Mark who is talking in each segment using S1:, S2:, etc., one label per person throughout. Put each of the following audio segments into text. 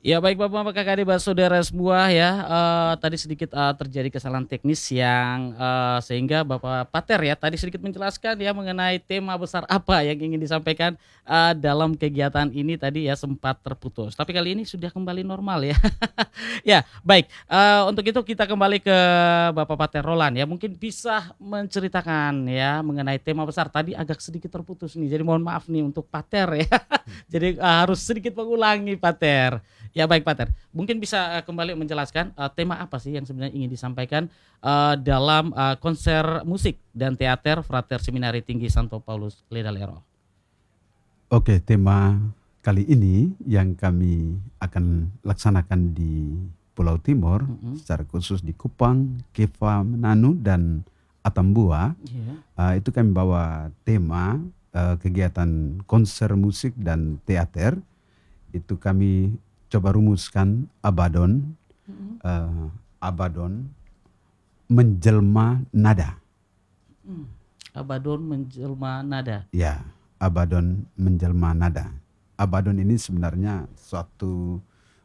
S1: Ya baik Bapak, Kakak, adik, saudara semua ya, tadi sedikit, terjadi kesalahan teknis yang, sehingga Bapak Pater ya tadi sedikit menjelaskan ya mengenai tema besar apa yang ingin disampaikan, dalam kegiatan ini tadi ya sempat terputus. Tapi kali ini sudah kembali normal ya. Ya baik, untuk itu kita kembali ke Bapak Pater Roland ya, mungkin bisa menceritakan ya mengenai tema besar, tadi agak sedikit terputus nih, jadi mohon maaf nih untuk Pater ya. Jadi, harus sedikit mengulangi Pater. Ya baik Pater, mungkin bisa, kembali menjelaskan, tema apa sih yang sebenarnya ingin disampaikan, dalam, konser musik dan teater Frater Seminari Tinggi Santo Paulus Ledalero?
S2: Oke, tema kali ini yang kami akan laksanakan di Pulau Timur,
S1: Mhm,
S2: secara khusus di Kupang, Keva, Mananu, dan Atambua.
S1: iya,
S2: Itu kami bawa tema kegiatan konser musik dan teater. Itu kami coba rumuskan Abaddon,
S1: mhm,
S2: eh, Abaddon menjelma nada.
S1: mmm, Abaddon menjelma nada.
S2: Ya, Abaddon menjelma nada. Abaddon ini sebenarnya suatu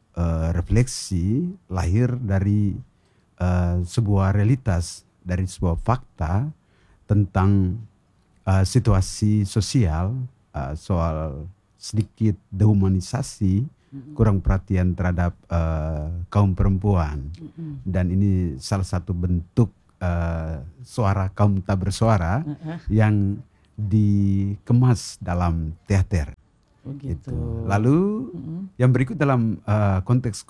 S2: refleksi lahir dari sebuah realitas, dari sebuah fakta tentang situasi sosial, soal sedikit dehumanisasi,
S1: Mhm,
S2: kurang perhatian terhadap kaum perempuan.
S1: mhm,
S2: Dan ini salah satu bentuk suara kaum tak bersuara
S1: heeh,
S2: yang dikemas dalam teater
S1: oh gitu,
S2: itu. Lalu
S1: mhm,
S2: yang berikut dalam konteks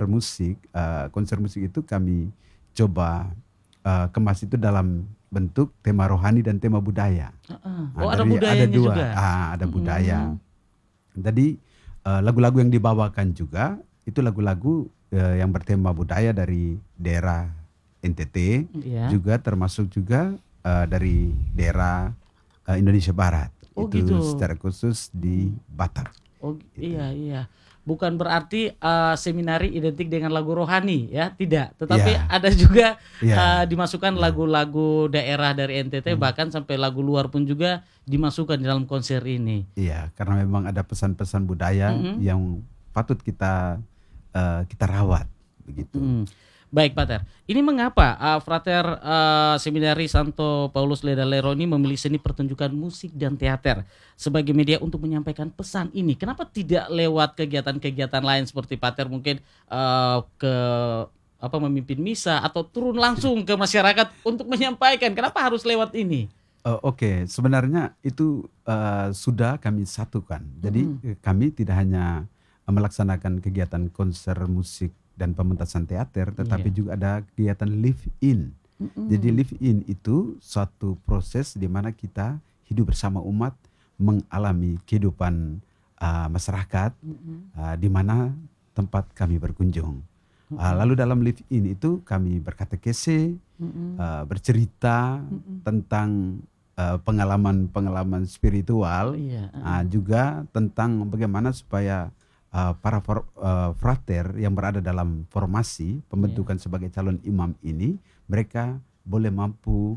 S2: konser musik itu kami coba kemas itu dalam bentuk tema rohani dan tema budaya.
S1: heeh,
S2: Nah,
S1: oh ada
S2: dari ada
S1: budayanya
S2: dua,
S1: juga?
S2: ada budaya.
S1: Mhm,
S2: Jadi lagu-lagu yang dibawakan juga itu lagu-lagu yang bertema budaya dari daerah NTT,
S1: iya,
S2: juga termasuk juga dari daerah Indonesia Barat.
S1: oh
S2: Itu
S1: gitu,
S2: secara khusus di
S1: mhm.
S2: Batak.
S1: Oh,
S2: Itu.
S1: iya iya. Bukan berarti, seminari identik dengan lagu rohani ya, tidak. Tetapi
S2: Iya,
S1: ada juga,
S2: iya,
S1: dimasukkan
S2: iya.
S1: lagu-lagu daerah dari NTT,
S2: Hmm.
S1: bahkan sampai lagu luar pun juga dimasukkan di dalam konser ini.
S2: Iya, karena memang ada pesan-pesan budaya
S1: Mhm,
S2: yang patut kita rawat begitu.
S1: mhm. Baik Pater, ini mengapa, Frater, Seminari Santo Paulus Ledalero ini memilih seni pertunjukan musik dan teater sebagai media untuk menyampaikan pesan ini? Kenapa tidak lewat kegiatan-kegiatan lain seperti Pater mungkin, ke apa, memimpin misa atau turun langsung ke masyarakat untuk menyampaikan, kenapa harus lewat ini?
S2: Oke, sebenarnya itu sudah kami satukan. Jadi
S1: Mhm,
S2: kami tidak hanya melaksanakan kegiatan konser musik dan pementasan teater, tetapi
S1: iya,
S2: juga ada kegiatan live in. Jadi
S1: mhm,
S2: live in itu suatu proses di mana kita hidup bersama umat, mengalami kehidupan masyarakat
S1: mhm,
S2: di mana tempat kami berkunjung.
S1: mhm,
S2: Lalu dalam live in itu kami berkatekese,
S1: mhm,
S2: bercerita
S1: mhm,
S2: tentang pengalaman-pengalaman spiritual,
S1: iya, heeh,
S2: juga tentang bagaimana supaya para frater yang berada dalam formasi
S1: iya,
S2: pembentukan sebagai calon imam ini, mereka boleh mampu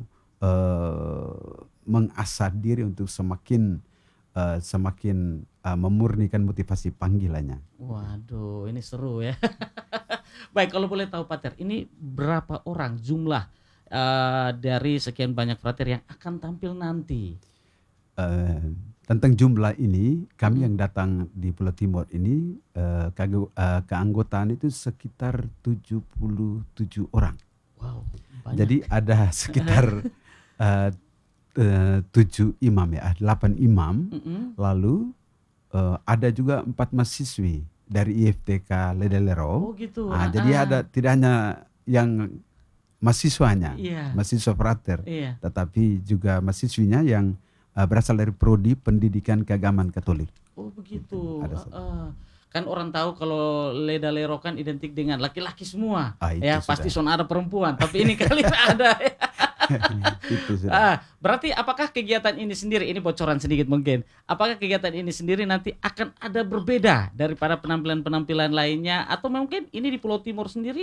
S2: mengasah diri untuk semakin memurnikan motivasi panggilannya.
S1: waduh ini seru ya. Baik, kalau boleh tahu Pater, ini berapa orang jumlah, dari sekian banyak frater yang akan tampil nanti?
S2: Eh, Tentang jumlah ini, kami
S1: Mhm.
S2: yang datang di Pulau Timur ini keanggotaan itu sekitar 77 orang.
S1: Wow, banyak.
S2: Jadi ada sekitar eh, 7 imam ya, 8 imam,
S1: Mhm.
S2: lalu ada juga 4 mahasiswi dari IFTK
S1: Oh
S2: Ledelero.
S1: gitu,
S2: Jadi ada
S1: heeh.
S2: tidak hanya yang mahasiswanya,
S1: Iya
S2: mahasiswa frater,
S1: iya.
S2: tetapi juga mahasiswinya yang berasal dari prodi pendidikan keagamaan Katolik.
S1: Oh
S2: Itu
S1: begitu,
S2: ada satu.
S1: heeh. Kan orang tahu kalau Ledalero kan identik dengan laki-laki semua,
S2: Itu
S1: ya pasti
S2: sudah.
S1: son ada perempuan, tapi ini kali ada ya.
S2: Itu sudah.
S1: Berarti apakah kegiatan ini sendiri, ini bocoran sedikit mungkin, apakah kegiatan ini sendiri nanti akan ada berbeda daripada penampilan-penampilan lainnya atau mungkin ini di Pulau Timur sendiri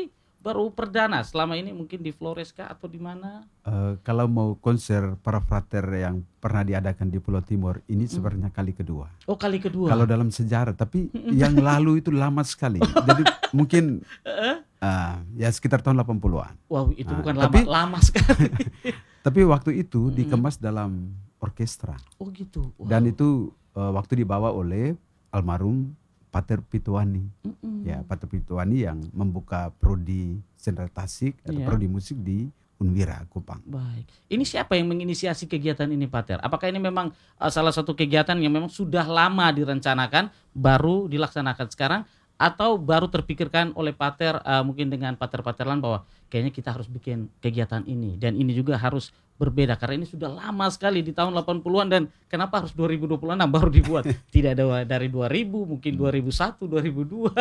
S1: baru perdana selama ini mungkin di Flores kah atau di mana?
S2: Kalau mau konser para frater yang pernah diadakan di Pulau Timur ini sebenarnya kali kedua.
S1: Oh, kali kedua.
S2: Kalau dalam sejarah, tapi yang lalu itu lama sekali. Jadi mungkin ya sekitar tahun 80-an.
S1: Wow, itu bukan lama sekali.
S2: Tapi waktu itu dikemas dalam orkestra.
S1: Oh gitu. Wow.
S2: Dan itu waktu dibawa oleh almarhum Pater Pituani. Ya, Pater Pituani yang membuka prodi sendera tasik atau prodi musik di Unwira Kupang.
S1: Baik. Ini siapa yang menginisiasi kegiatan ini, Pater? Apakah ini memang salah satu kegiatan yang memang sudah lama direncanakan, baru dilaksanakan sekarang, atau baru terpikirkan oleh Pater mungkin dengan Pater-Pater lain bahwa kayaknya kita harus bikin kegiatan ini dan ini juga harus berbeda karena ini sudah lama sekali di tahun 80-an dan kenapa harus 2026 baru dibuat? Tidak ada dari 2000, mungkin 2001, 2002.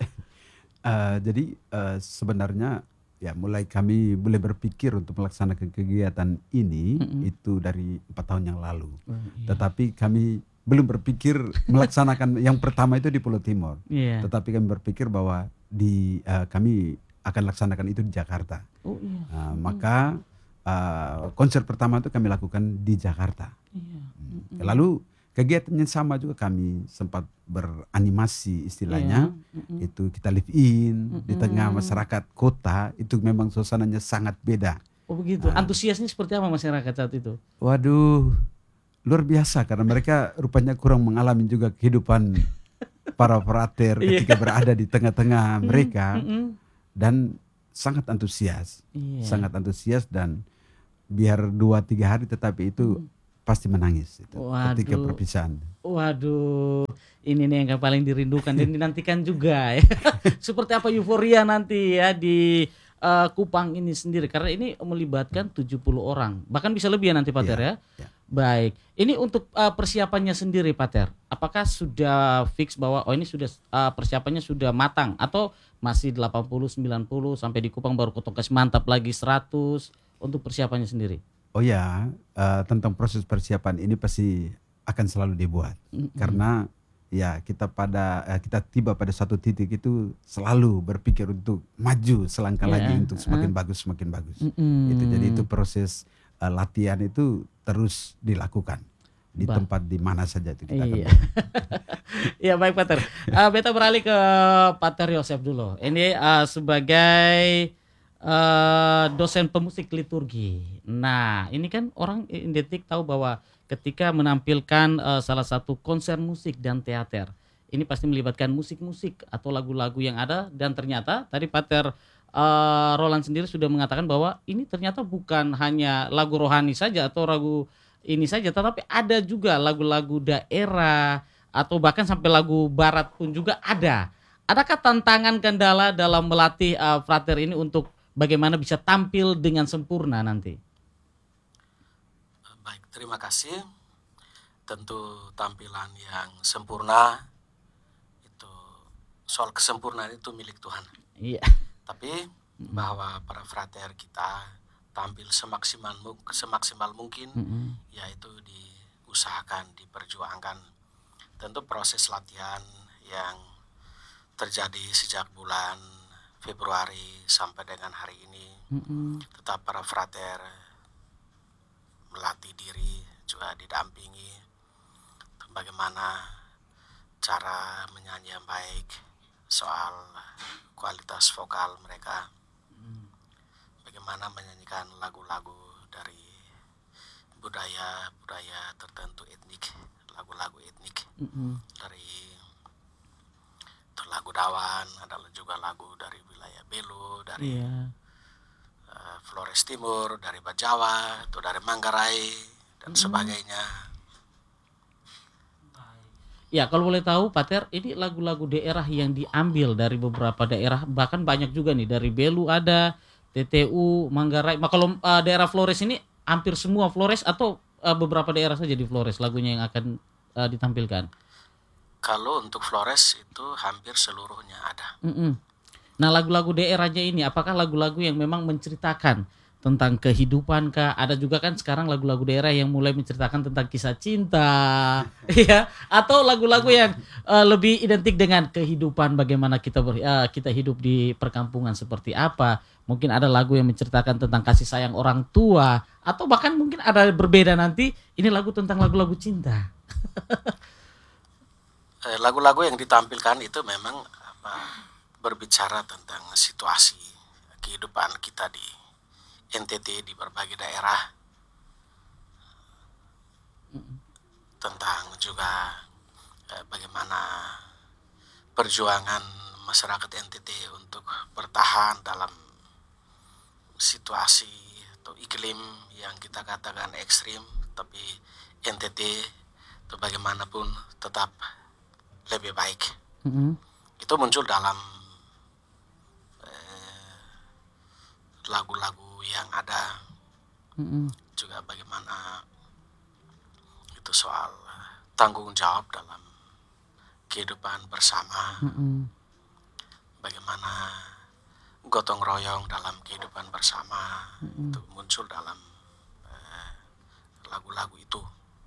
S2: Jadi sebenarnya ya mulai kami boleh berpikir untuk melaksanakan kegiatan ini itu dari 4 tahun yang lalu. Tetapi kami belum berpikir melaksanakan yang pertama itu di Pulau Timur. Tetapi kami berpikir bahwa kami akan laksanakan itu di Jakarta. Maka konser pertama itu kami lakukan di Jakarta. Lalu kegiatannya sama juga, kami sempat beranimasi istilahnya. Itu kita live in di tengah masyarakat kota, itu memang suasananya sangat beda.
S1: Oh begitu. Antusiasnya seperti apa masyarakat saat itu?
S2: Waduh, luar biasa karena mereka rupanya kurang mengalami juga kehidupan para frater ketika berada di tengah-tengah mereka. Dan sangat antusias. Sangat antusias dan biar 2-3 hari tetapi itu pasti menangis itu ketika perpisahan.
S1: Waduh, ini nih yang paling dirindukan dan dinantikan juga ya. Seperti apa euforia nanti ya di Kupang ini sendiri, karena ini melibatkan 70 orang, bahkan bisa lebih ya nanti Pater ya. Baik, ini untuk persiapannya sendiri Pater, apakah sudah fix bahwa ini sudah persiapannya sudah matang atau masih 80, 90 sampai di Kupang baru Kotokes mantap lagi 100 untuk persiapannya sendiri?
S2: Oh ya, tentang proses persiapan ini pasti akan selalu dibuat. Karena ya kita tiba pada satu titik itu selalu berpikir untuk maju selangkah lagi untuk semakin bagus. Itu jadi itu proses latihan itu terus dilakukan di tempat di mana saja itu kita akan.
S1: Iya baik Pater. Beta beralih ke Pater Yosef dulu. Ini sebagai dosen pemusik liturgi. Nah, ini kan orang identik tahu bahwa ketika menampilkan salah satu konser musik dan teater, ini pasti melibatkan musik-musik atau lagu-lagu yang ada, dan ternyata tadi Pater Roland sendiri sudah mengatakan bahwa ini ternyata bukan hanya lagu rohani saja atau lagu ini saja, tetapi ada juga lagu-lagu daerah atau bahkan sampai lagu barat pun juga ada. Adakah tantangan kendala dalam melatih frater ini untuk bagaimana bisa tampil dengan sempurna nanti?
S3: Baik, terima kasih. Tentu tampilan yang sempurna itu, soal kesempurnaan itu milik Tuhan.
S1: Iya.
S3: Tapi bahwa para frater kita tampil semaksimal mungkin, yaitu diusahakan, diperjuangkan. Tentu proses latihan yang terjadi sejak bulan Februari sampai dengan hari ini, tetap para frater melatih diri, juga didampingi bagaimana cara menyanyi yang baik, soal kualitas vokal mereka, bagaimana menyanyikan lagu-lagu dari budaya tertentu etnik, lagu-lagu etnik dari lagu Dawan, ada juga lagu dari wilayah Belu, dari Flores Timur, dari Bajawa, atau dari Manggarai dan sebagainya.
S1: Ya, kalau boleh tahu Pater, ini lagu-lagu daerah yang diambil dari beberapa daerah, bahkan banyak juga nih, dari Belu ada, TTU, Manggarai. Kalau daerah Flores ini hampir semua Flores atau beberapa daerah saja di Flores lagunya yang akan ditampilkan?
S3: Kalau untuk Flores itu hampir seluruhnya ada.
S1: Nah, lagu-lagu daerahnya ini apakah lagu-lagu yang memang menceritakan tentang kehidupan kah? Ada juga kan sekarang lagu-lagu daerah yang mulai menceritakan tentang kisah cinta, ya, atau lagu-lagu yang lebih identik dengan kehidupan, bagaimana kita hidup di perkampungan seperti apa. Mungkin ada lagu yang menceritakan tentang kasih sayang orang tua, atau bahkan mungkin ada berbeda nanti ini lagu tentang lagu-lagu cinta.
S3: Lagu-lagu yang ditampilkan itu memang berbicara tentang situasi kehidupan kita di NTT, di berbagai daerah, tentang juga bagaimana perjuangan masyarakat NTT untuk bertahan dalam situasi atau iklim yang kita katakan ekstrim, tapi NTT itu bagaimanapun tetap lebih baik. Itu muncul dalam lagu-lagu yang ada. Juga bagaimana itu soal tanggung jawab dalam kehidupan bersama, bagaimana gotong royong dalam kehidupan bersama, itu muncul dalam lagu-lagu itu.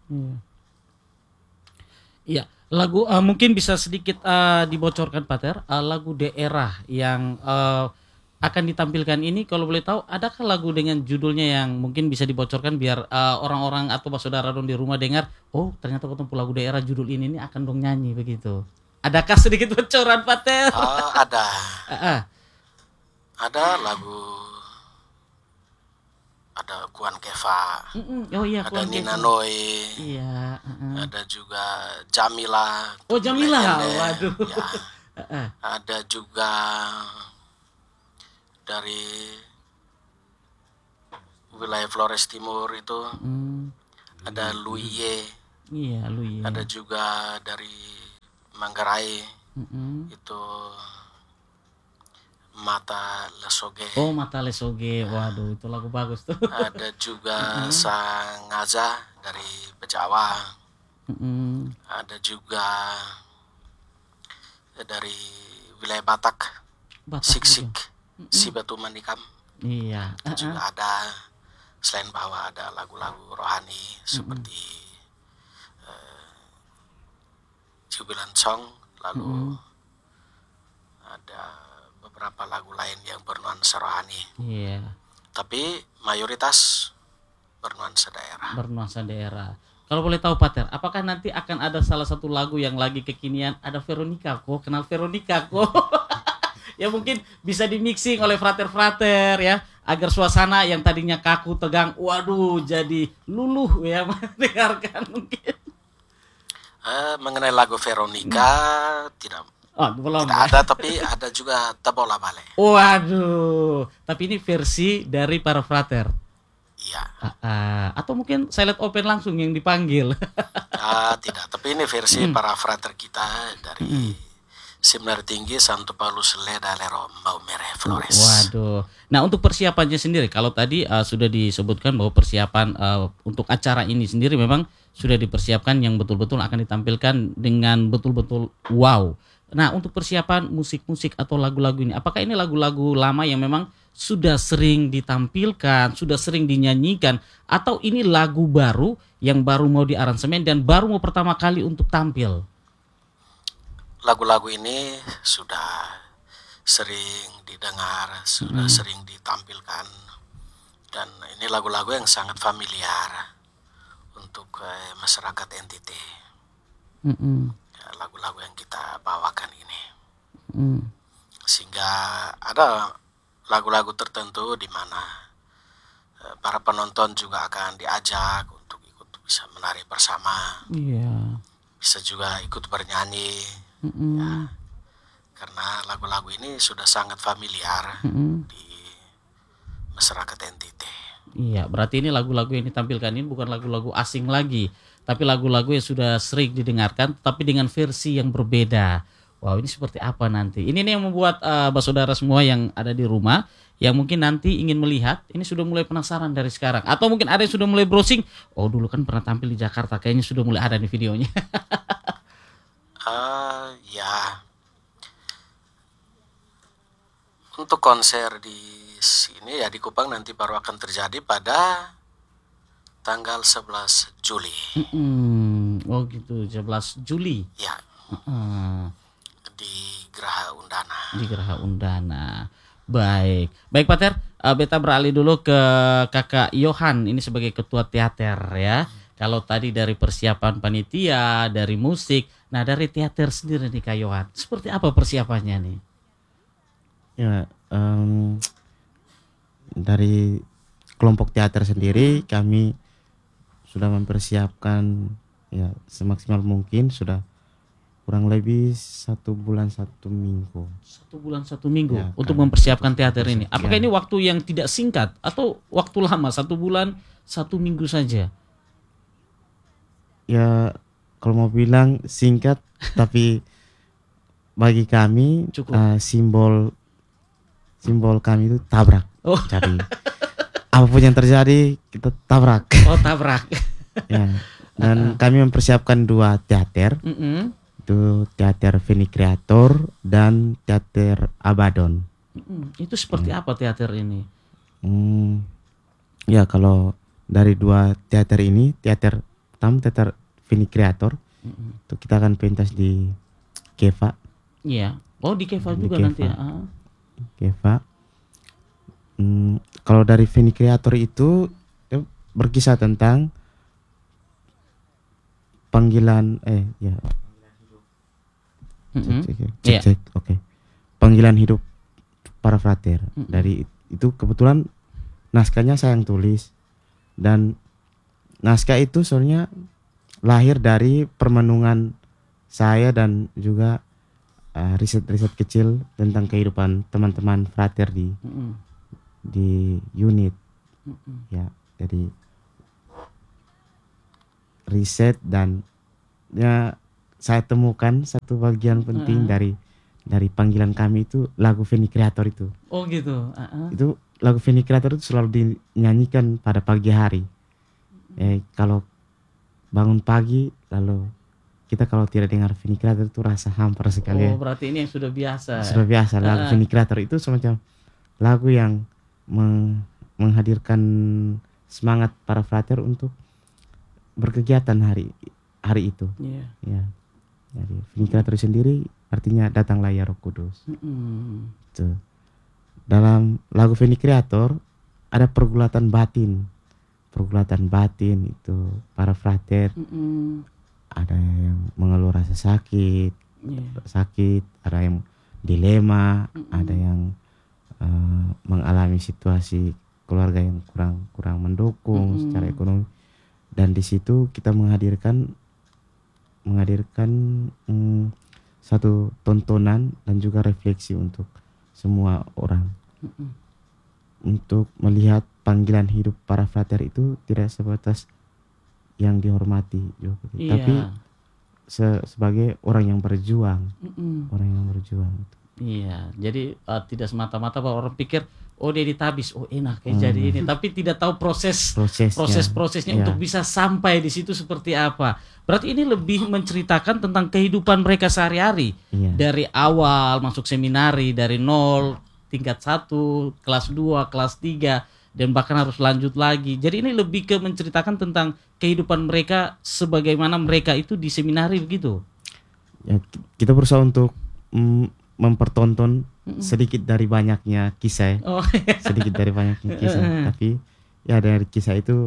S1: Iya, lagu mungkin bisa sedikit dibocorkan Pater, lagu daerah yang akan ditampilkan ini kalau boleh tahu, adakah lagu dengan judulnya yang mungkin bisa dibocorkan biar orang-orang atau saudara dong di rumah dengar, oh ternyata ketemu lagu daerah judul ini akan dong nyanyi begitu. Adakah sedikit bocoran Pater?
S3: Ada. Ada lagu, ada Kuan Keva,
S1: Oh iya,
S3: ada
S1: Kuan
S3: Nina
S1: Keva.
S3: Noi,
S1: Iya.
S3: ada juga Jamila.
S1: Oh Jamila,
S3: Legende,
S1: waduh.
S3: ya. Ada juga dari wilayah Flores Timur itu, ada Luiye,
S1: Iya, Luiye.
S3: ada juga dari Manggarai itu Mata Lesoge.
S1: Oh Mata Lesoge, waduh itu lagu bagus tuh.
S3: Ada juga Sangaza dari Bejawa. Ada juga dari wilayah Batak, Siksik, Sibatu Manikam.
S1: Iya.
S3: Itu juga ada. Selain bahwa ada lagu-lagu rohani seperti Jubilant Song, lalu ada beberapa lagu lain yang bernuansa rohani.
S1: Iya.
S3: Tapi mayoritas bernuansa daerah.
S1: Bernuansa daerah. Kalau boleh tahu Pater, apakah nanti akan ada salah satu lagu yang lagi kekinian, ada Veronica kok, kenal Veronica kok. Ya mungkin bisa di-mixing oleh frater-frater ya, agar suasana yang tadinya kaku tegang, waduh jadi luluh ya mendengarkan mungkin.
S3: Mengenai lagu Veronica
S1: Belum.
S3: tidak ada, tapi ada juga Tabola Bale.
S1: Waduh, tapi ini versi dari para frater.
S3: Iya.
S1: Atau mungkin silent open langsung yang dipanggil.
S3: Tidak, tapi ini versi para frater kita dari Seminar Tinggi Santo Paulus Ledalero Maumere Flores.
S1: Waduh. Nah untuk persiapannya sendiri, kalau tadi sudah disebutkan bahwa persiapan untuk acara ini sendiri memang sudah dipersiapkan yang betul-betul akan ditampilkan dengan betul-betul wow. Nah untuk persiapan musik-musik atau lagu-lagu ini, apakah ini lagu-lagu lama yang memang sudah sering ditampilkan, sudah sering dinyanyikan, atau ini lagu baru yang baru mau diaransemen dan baru mau pertama kali untuk tampil?
S3: Lagu-lagu ini sudah sering didengar, sudah sering ditampilkan, dan ini lagu-lagu yang sangat familiar untuk masyarakat NTT. Lagu-lagu yang kita bawakan ini, sehingga ada lagu-lagu tertentu di mana para penonton juga akan diajak untuk ikut bisa menari bersama, bisa juga ikut bernyanyi, ya, karena lagu-lagu ini sudah sangat familiar di masyarakat NTT.
S1: Iya, berarti ini lagu-lagu yang ditampilkan ini bukan lagu-lagu asing lagi, tapi lagu-lagu yang sudah sering didengarkan, tapi dengan versi yang berbeda. Wow, ini seperti apa nanti? Ini nih yang membuat saudara semua yang ada di rumah, yang mungkin nanti ingin melihat, ini sudah mulai penasaran dari sekarang. Atau mungkin ada yang sudah mulai browsing, oh dulu kan pernah tampil di Jakarta, kayaknya sudah mulai ada nih videonya.
S3: Ya, untuk konser di ini ya di Kupang nanti baru akan terjadi pada tanggal 11 Juli.
S1: Oh gitu, 11 Juli.
S3: Ya, di Geraha Undana.
S1: Di Geraha Undana. Baik Pater, beta beralih dulu ke Kakak Yohan ini sebagai ketua teater ya. Kalau tadi dari persiapan panitia, dari musik, nah dari teater sendiri nih Kak Yohan, seperti apa persiapannya nih?
S4: Ya, dari kelompok teater sendiri kami sudah mempersiapkan ya semaksimal mungkin, sudah kurang lebih 1 bulan 1 minggu.
S1: 1 bulan 1 minggu
S4: Ya,
S1: untuk
S4: kan.
S1: mempersiapkan teater ini. Apakah
S4: Ya.
S1: ini waktu yang tidak singkat atau waktu lama 1 bulan 1 minggu saja?
S4: Ya kalau mau bilang singkat tapi bagi kami
S1: Cukup.
S4: simbol kami itu tabrak.
S1: Oh.
S4: Jadi apapun yang terjadi kita tabrak.
S1: Oh tabrak.
S4: Ya. Dan kami mempersiapkan 2 teater. Itu teater Veni Creator dan teater Abaddon.
S1: Itu seperti apa teater ini?
S4: Ya kalau dari 2 teater ini, teater pertama teater Veni Creator, itu kita akan pentas di Keva.
S1: Iya. Oh di Keva
S4: Di
S1: juga
S4: Keva.
S1: nanti ya.
S4: Keva. Kalau dari Veni Creator itu dia berkisah tentang panggilan cek. Oke. Panggilan hidup para frater. Dari itu kebetulan naskahnya saya yang tulis, dan naskah itu soalnya lahir dari permenungan saya dan juga riset-riset kecil tentang kehidupan teman-teman frater di unit. Ya, jadi riset dan ya saya temukan satu bagian penting dari panggilan kami itu lagu Veni Creator itu.
S1: Oh gitu.
S4: Itu lagu Veni Creator itu selalu dinyanyikan pada pagi hari. Kalau bangun pagi lalu kita kalau tidak dengar Veni Creator itu rasa hampa sekali.
S1: Oh berarti ini yang sudah biasa.
S4: Sudah biasa lagu Veni Creator itu semacam lagu yang menghadirkan semangat para frater untuk berkegiatan hari itu.
S1: Iya.
S4: Ya. Jadi Veni Creator sendiri artinya datanglah ya Roh Kudus. Tuh. Dalam lagu Veni Creator ada pergulatan batin. Pergulatan batin itu para frater. Ada yang mengeluh rasa sakit, ada yang dilema, ada yang mengalami situasi keluarga yang kurang mendukung secara ekonomi. Dan di situ kita menghadirkan satu tontonan dan juga refleksi untuk semua orang, untuk melihat panggilan hidup para frater itu tidak sebatas yang dihormati juga, tapi sebagai orang yang berjuang, orang yang berjuang.
S1: Iya, jadi tidak semata-mata bahwa orang pikir oh dia ditabis, oh enak kayak jadi ini, tapi tidak tahu prosesnya untuk bisa sampai di situ seperti apa. Berarti ini lebih menceritakan tentang kehidupan mereka sehari-hari, dari awal masuk seminari dari 0, tingkat 1, kelas 2, kelas 3, dan bahkan harus lanjut lagi. Jadi ini lebih ke menceritakan tentang kehidupan mereka sebagaimana mereka itu di seminari begitu.
S4: Ya, kita berusaha untuk mempertonton sedikit dari banyaknya kisah, sedikit dari banyaknya kisah. Tapi ya dari kisah itu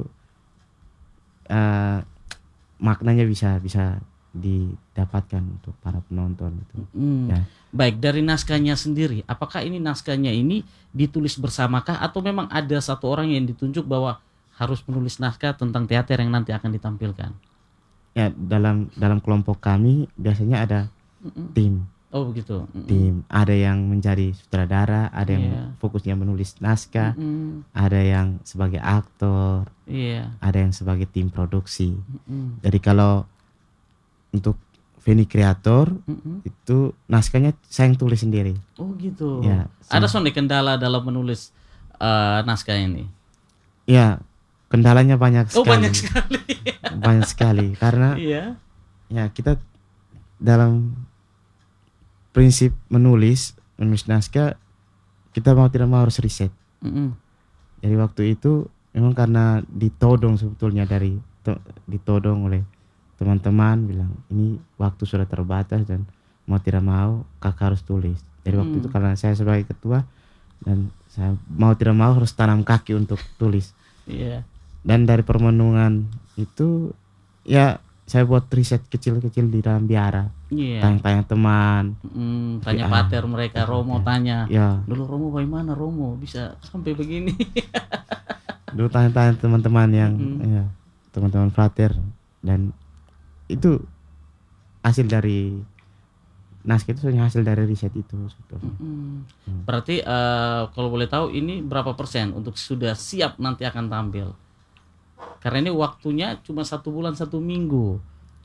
S4: maknanya bisa didapatkan untuk para penonton itu. Ya.
S1: Baik, dari naskahnya sendiri, apakah ini naskahnya ini ditulis bersamakah atau memang ada satu orang yang ditunjuk bahwa harus menulis naskah tentang teater yang nanti akan ditampilkan?
S4: Ya, dalam kelompok kami biasanya ada tim.
S1: Oh begitu.
S4: Tim, ada yang menjadi sutradara, ada yang fokusnya menulis naskah, ada yang sebagai aktor, ada yang sebagai tim produksi. Jadi kalau untuk Veni Creator itu naskahnya saya yang tulis sendiri.
S1: Oh gitu.
S4: Ya,
S1: ada kendala dalam menulis naskah ini?
S4: Ya, kendalanya banyak sekali.
S1: Oh banyak sekali.
S4: Banyak sekali karena ya kita dalam prinsip menulis naskah kita mau tidak mau harus riset. Jadi waktu itu memang karena ditodong sebetulnya ditodong oleh teman-teman bilang ini waktu sudah terbatas dan mau tidak mau kakak harus tulis. Jadi waktu itu karena saya sebagai ketua dan saya mau tidak mau harus tanam kaki untuk tulis. Dan dari permenungan itu ya saya buat riset kecil-kecil di dalam biara. Tanya-tanya teman.
S1: Tanya pater mereka, Romo tanya.
S4: Ya.
S1: Dulu Romo bagaimana Romo bisa sampai begini?
S4: Dulu tanya-tanya teman-teman yang ya, teman-teman frater, dan itu hasil dari naskah itu hanya hasil dari riset itu sebetulnya.
S1: Berarti kalau boleh tahu ini berapa persen untuk sudah siap nanti akan tampil? Karena ini waktunya cuma 1 bulan 1 minggu.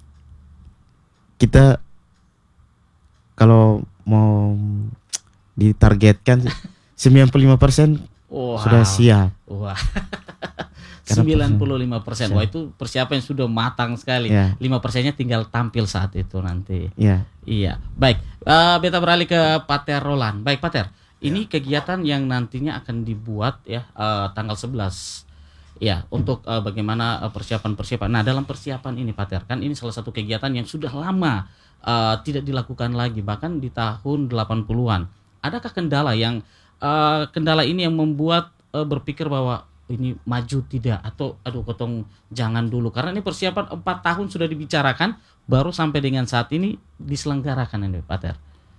S4: Kita kalau mau ditargetkan 95% sudah siap.
S1: Wah.
S4: Karena
S1: 95%. Wah, itu persiapan yang sudah matang sekali. 5%-nya tinggal tampil saat itu nanti. Iya. Baik, beta beralih ke Pater Roland. Baik, Pater. Ini kegiatan yang nantinya akan dibuat ya tanggal 11. Ya, untuk bagaimana persiapan-persiapan. Nah, dalam persiapan ini Pater, kan ini salah satu kegiatan yang sudah lama tidak dilakukan lagi, bahkan di tahun 80-an. Adakah kendala ini yang membuat berpikir bahwa ini maju tidak, atau aduh kotong jangan dulu, karena ini persiapan 4 tahun sudah dibicarakan, baru sampai dengan saat ini diselenggarakan ini Pater.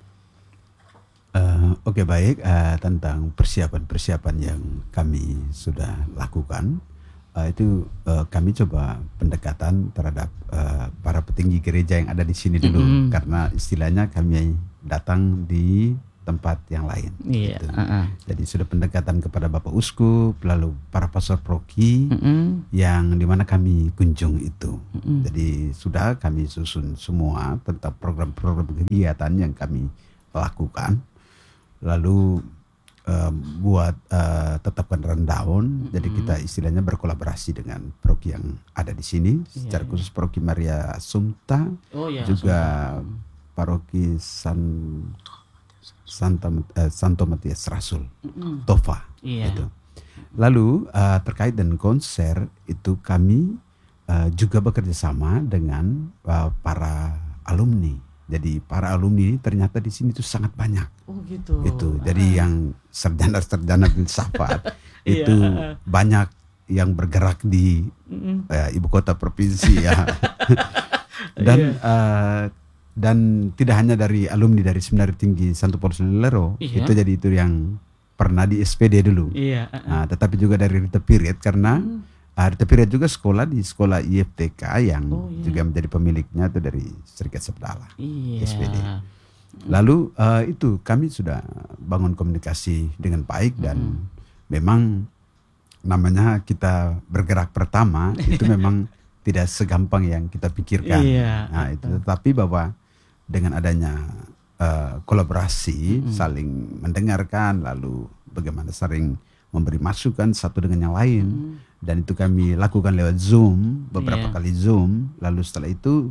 S2: Oke, baik, tentang persiapan-persiapan yang kami sudah lakukan, itu kami coba pendekatan terhadap para petinggi gereja yang ada di sini dulu, karena istilahnya kami datang di tempat yang lain. Gitu. Jadi sudah pendekatan kepada Bapak Uskup, lalu para pastor proki yang dimana kami kunjung itu. Jadi sudah kami susun semua tentang program-program kegiatan yang kami lakukan. Lalu buat tetapkan rundown. Jadi kita istilahnya berkolaborasi dengan proki yang ada di sini, secara khusus proki Maria Assumpta, juga paroki Santo Matias Rasul, Tofa. Gitu. Lalu terkait dengan konser itu kami juga bekerja sama dengan para alumni. Jadi para alumni ternyata di sini itu sangat banyak.
S1: Oh gitu.
S2: Itu. Jadi yang sarjana filsafat itu banyak yang bergerak di ibu kota provinsi ya. Dan tidak hanya dari alumni dari Seminari Tinggi Santo Paulus Lelero, itu jadi itu yang pernah di SPD dulu. Nah, tetapi juga dari Rita Piret, karena Rita Piret juga sekolah di sekolah IFTK yang juga menjadi pemiliknya itu dari Serikat Sepedala SPD. Lalu itu kami sudah bangun komunikasi dengan baik, dan memang namanya kita bergerak pertama itu memang tidak segampang yang kita pikirkan. Nah, itu tetapi bahwa dengan adanya kolaborasi, saling mendengarkan, lalu bagaimana sering memberi masukan satu dengan yang lain, dan itu kami lakukan lewat Zoom, beberapa kali Zoom. Lalu setelah itu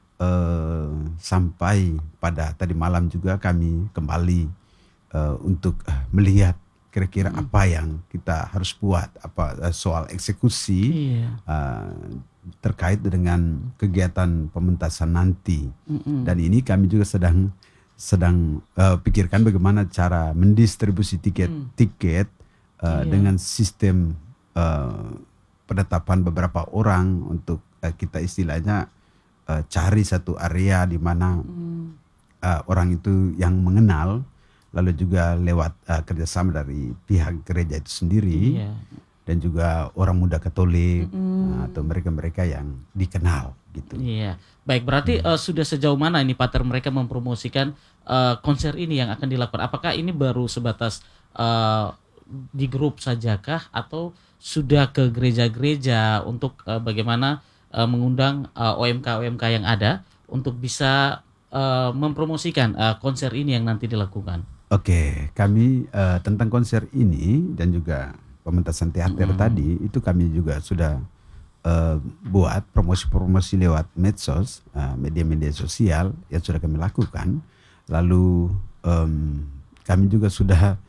S2: sampai pada tadi malam juga kami kembali untuk melihat kira-kira apa yang kita harus buat, apa soal eksekusi terkait dengan kegiatan pementasan nanti. Dan ini kami juga sedang pikirkan bagaimana cara mendistribusi tiket dengan sistem penetapan beberapa orang untuk kita istilahnya cari satu area di mana orang itu yang mengenal, lalu juga lewat kerjasama dari pihak gereja itu sendiri, dan juga orang muda Katolik atau mereka-mereka yang dikenal gitu.
S1: Baik, berarti sudah sejauh mana ini Pater mereka mempromosikan konser ini yang akan dilakukan? Apakah ini baru sebatas di grup sajakah, atau sudah ke gereja-gereja untuk bagaimana mengundang OMK yang ada untuk bisa mempromosikan konser ini yang nanti dilakukan?
S2: Oke, kami tentang konser ini dan juga pementasan teater tadi itu kami juga sudah buat promosi-promosi lewat medsos, media-media sosial yang sudah kami lakukan. Lalu kami juga sudah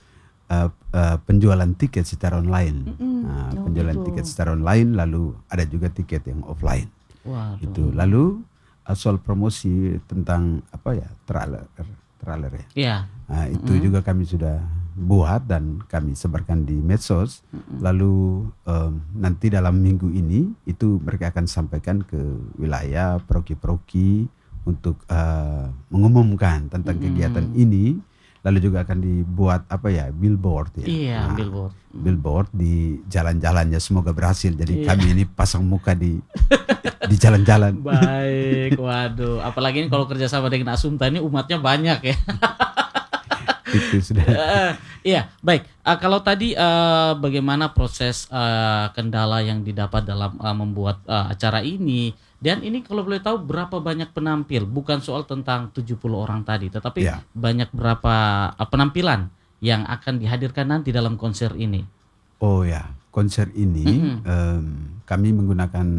S2: penjualan tiket secara online. Penjualan
S1: gitu.
S2: tiket secara online, lalu ada juga tiket yang offline.
S1: Waduh.
S2: Itu. Lalu soal promosi tentang trailer ya.
S1: Iya.
S2: Itu juga kami sudah buat dan kami sebarkan di medsos. Lalu nanti dalam minggu ini itu mereka akan sampaikan ke wilayah proki-proki untuk mengumumkan tentang kegiatan ini. Lalu juga akan dibuat billboard ya.
S1: Iya, billboard.
S2: Billboard di jalan-jalannya, semoga berhasil. Jadi kami ini pasang muka di jalan-jalan.
S1: Baik, waduh. Apalagi ini kalau kerjasama dengan Asumta ini umatnya banyak ya.
S2: Itu sudah.
S1: Iya, baik. Kalau tadi bagaimana proses kendala yang didapat dalam membuat acara ini, dan ini kalau boleh tahu berapa banyak penampil? Bukan soal tentang 70 orang tadi, tetapi banyak berapa penampilan yang akan dihadirkan nanti dalam konser ini?
S2: Oh ya, konser ini kami menggunakan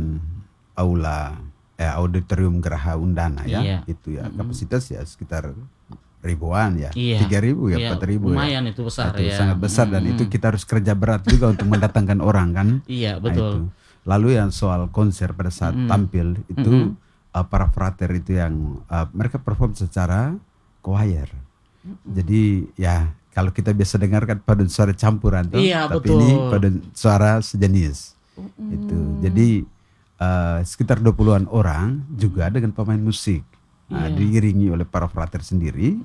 S2: auditorium Geraha Undana ya.
S1: Iya.
S2: Itu ya kapasitas ya sekitar ribuan ya.
S1: Iya.
S2: 3.000 ya, 4.000 ya.
S1: Lumayan itu besar
S2: Itu
S1: ya.
S2: sangat besar dan itu kita harus kerja berat juga untuk mendatangkan orang kan.
S1: Iya,
S2: Nah,
S1: betul.
S2: itu. Lalu yang soal konser pada saat tampil itu para frater itu yang mereka perform secara choir. Jadi ya kalau kita biasa dengarkan paduan suara campuran tuh,
S1: Iya,
S2: tapi
S1: betul.
S2: ini paduan suara sejenis. Itu. Jadi sekitar 20-an orang juga dengan pemain musik. Diiringi oleh para frater sendiri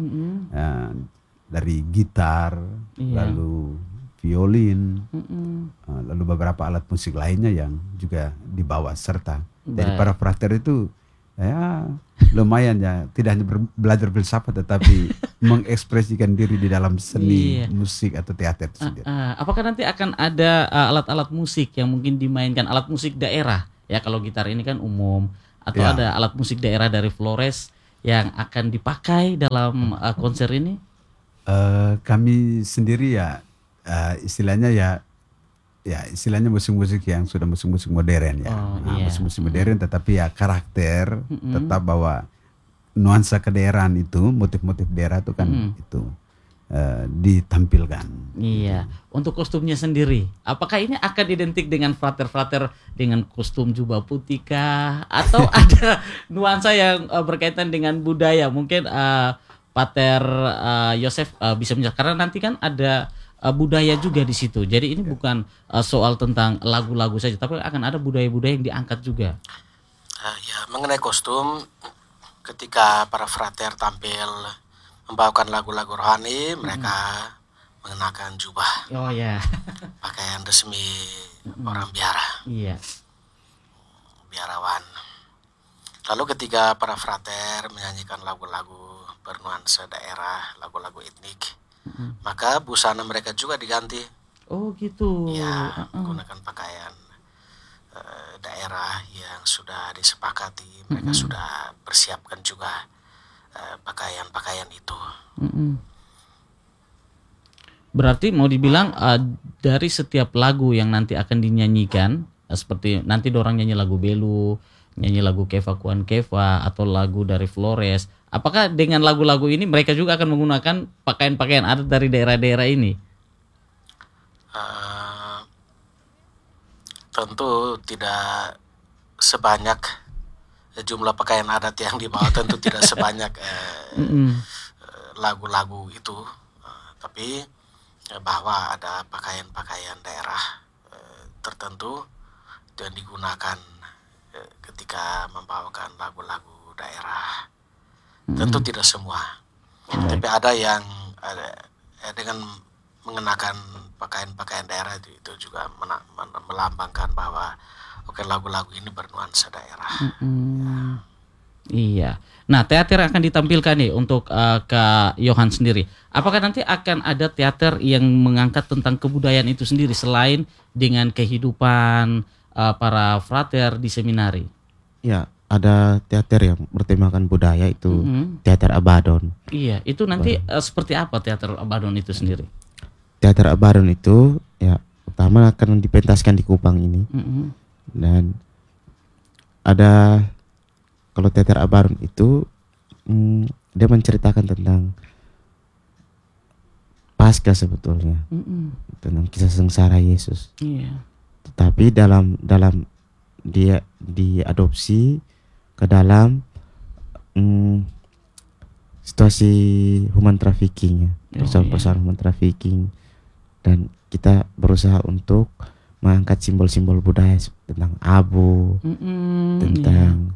S2: dari gitar, lalu violin, lalu beberapa alat musik lainnya yang juga dibawa serta. Jadi para frater itu ya lumayan ya, tidak hanya belajar filsafat tetapi mengekspresikan diri di dalam seni musik atau teater itu sendiri.
S1: Apakah nanti akan ada alat-alat musik yang mungkin dimainkan, alat musik daerah ya, kalau gitar ini kan umum, atau ada alat musik daerah dari Flores yang akan dipakai dalam konser ini?
S2: Kami sendiri ya istilahnya istilahnya musik-musik yang sudah musik-musik modern ya. Musik-musik modern tetapi ya karakter tetap bawa nuansa kedaerahan itu, motif-motif daerah itu kan itu ditampilkan.
S1: Iya. Untuk kostumnya sendiri, apakah ini akan identik dengan frater-frater dengan kostum jubah putih kah? Atau ada nuansa yang berkaitan dengan budaya? Mungkin Pater Yosef bisa menjelaskan, karena nanti kan ada budaya juga di situ. Jadi ini bukan soal tentang lagu-lagu saja, tapi akan ada budaya-budaya yang diangkat juga.
S3: Ya, mengenai kostum, ketika para frater tampil membawakan lagu-lagu rohani, mereka mengenakan jubah.
S1: Oh ya.
S3: Pakaian resmi orang biara.
S1: Iya.
S3: Biarawan. Lalu ketika para frater menyanyikan lagu-lagu bernuansa daerah, lagu-lagu etnik, maka busana mereka juga diganti.
S1: Oh gitu.
S3: Ya, menggunakan pakaian daerah yang sudah disepakati. Mereka sudah persiapkan juga pakaian-pakaian itu.
S1: Berarti mau dibilang dari setiap lagu yang nanti akan dinyanyikan, seperti nanti dorang nyanyi lagu Belu, nyanyi lagu Keva Kuan Keva, atau lagu dari Flores, apakah dengan lagu-lagu ini mereka juga akan menggunakan pakaian-pakaian adat dari daerah-daerah ini?
S3: Tentu tidak sebanyak jumlah pakaian adat yang dibawa, tentu tidak sebanyak lagu-lagu itu, tapi bahwa ada pakaian-pakaian daerah tertentu yang digunakan ketika membawakan lagu-lagu daerah. Tentu tidak semua, tapi ada yang dengan mengenakan pakaian-pakaian daerah itu juga melambangkan bahwa lagu-lagu ini bernuansa daerah.
S1: Iya. Nah, teater akan ditampilkan nih untuk Kak Yohan sendiri. Apakah nanti akan ada teater yang mengangkat tentang kebudayaan itu sendiri selain dengan kehidupan para frater di seminari?
S4: Ya, ada teater yang bertemakan budaya itu teater Abaddon.
S1: Iya, itu nanti seperti apa teater Abaddon itu sendiri?
S4: Teater Abaddon itu ya pertama akan dipentaskan di Kupang ini. Dan ada, kalau teater Abaddon itu dia menceritakan tentang pas Paskah sebetulnya, tentang kisah sengsara Yesus.
S1: Iya.
S4: Tetapi dalam dia diadopsi ke dalam situasi human trafficking ya, persoalan human trafficking, dan kita berusaha untuk mengangkat simbol-simbol budaya tentang abu, tentang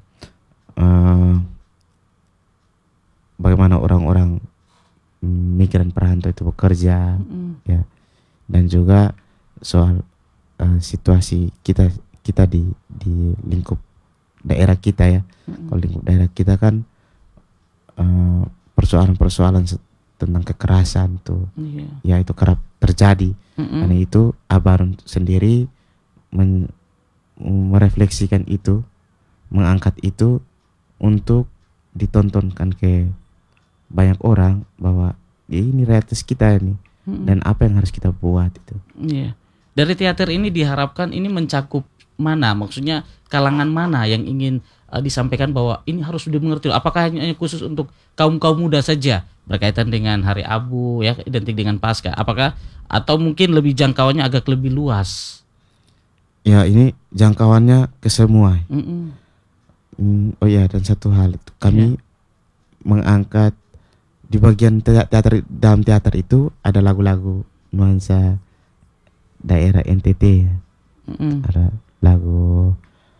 S4: bagaimana orang-orang migran perantau itu bekerja, ya, dan juga soal situasi kita di lingkup daerah kita ya. Kalau lingkup daerah kita kan persoalan-persoalan tentang kekerasan tuh, ya itu kerap terjadi. Karena itu Abaron sendiri merefleksikan itu, mengangkat itu untuk ditontonkan ke banyak orang bahwa ini realitas kita ini, dan apa yang harus kita buat itu.
S1: Iya. Dari teater ini diharapkan ini mencakup mana? Maksudnya kalangan mana yang ingin disampaikan bahwa ini harus dimengerti? Apakah hanya khusus untuk kaum muda saja berkaitan dengan Hari Abu ya, identik dengan Paskah? Apakah atau mungkin lebih jangkauannya agak lebih luas?
S4: Ya, ini jangkauannya ke semua. Oh ya, dan satu hal itu kami mengangkat di bagian teater, dalam teater itu ada lagu-lagu nuansa daerah NTT ya. Ada lagu